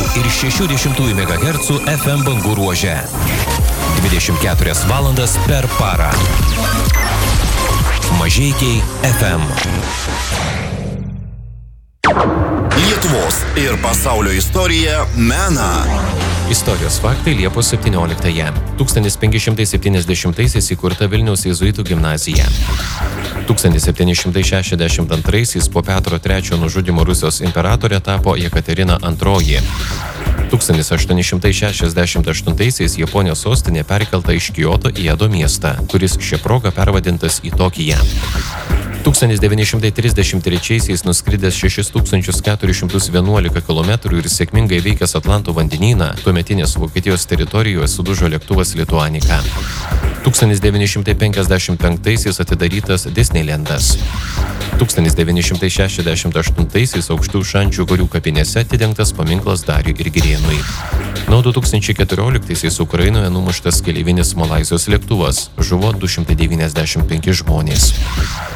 ir 60 MHz FM bangų ruože. 24 valandas per parą. Mažeikiai FM. Lietuvos ir pasaulio istorija mena. Istorijos faktai Liepos 17-ąją. 1570-aisiais įkurta Vilniaus jėzuitų gimnazija. 1762-aisiais po Petro III nužudymo Rusijos imperatorė tapo Jekaterina II. 1868-aisiais Japonijos sostinė perkelta iš Kioto į Edo miestą, kuris šia proga pervadintas į Tokiją. 1933-aisiais nuskridęs 6411 km ir sėkmingai veikęs Atlanto vandenyną, tuometinės Vokietijos teritorijoje sudužo lėktuvas Lituanika. 1955-aisiais atidarytas Disneylandas. 1968-aisiais Aukštų Šančių karių kapinėse atidengtas paminklas Dariui ir Girėnui. Nuo 2014-aisiais Ukrainoje numuštas keleivinis Malaizijos lėktuvas, žuvo 295 žmonės.